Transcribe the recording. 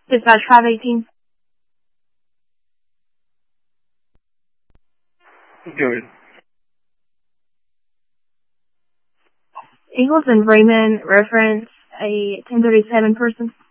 Dispatch 518. Good. Eagles and Raymond reference a 1037 person.